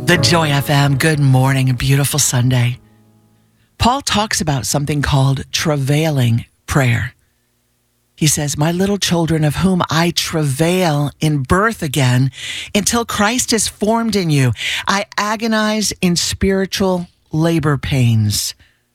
The Joy FM, good morning, a beautiful Sunday. Paul talks about something called travailing prayer. He says, my little children, of whom I travail in birth again until Christ is formed in you. I agonize in spiritual labor pains